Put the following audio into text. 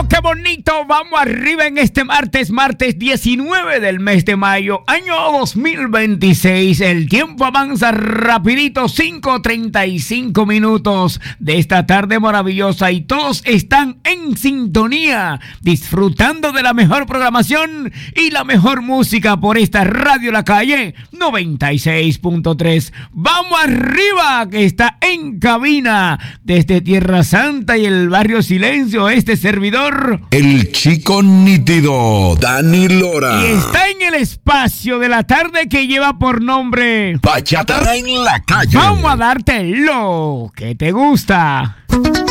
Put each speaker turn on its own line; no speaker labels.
qué bonito. Vamos arriba en este martes 19 del mes de mayo, año 2026. El tiempo avanza rapidito, 5:35 minutos de esta tarde maravillosa y todos están en sintonía, disfrutando de la mejor programación y la mejor música por esta Radio La Calle 96.3. Vamos arriba, que está en cabina desde Tierra Santa y el barrio Silencio, este servidor,
el chico nítido, Dani Lora.
Y está en el espacio de la tarde que lleva por nombre
Bachata en la Calle.
Vamos a darte lo que te gusta.